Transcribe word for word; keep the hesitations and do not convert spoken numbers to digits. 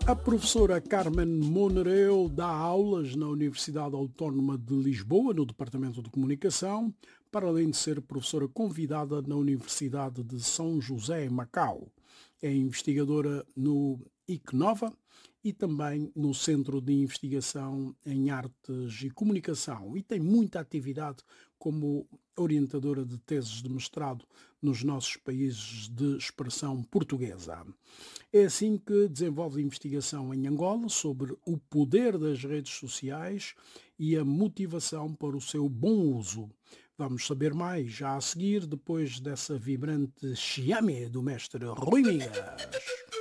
A professora Carmen Monereu dá aulas na Universidade Autónoma de Lisboa, no Departamento de Comunicação, para além de ser professora convidada na Universidade de São José, em Macau. É investigadora no ICNOVA e também no Centro de Investigação em Artes e Comunicação e tem muita atividade como orientadora de teses de mestrado nos nossos países de expressão portuguesa. É assim que desenvolve investigação em Angola sobre o poder das redes sociais e a motivação para o seu bom uso. Vamos saber mais já a seguir, depois dessa vibrante chiame do mestre Rui Migas.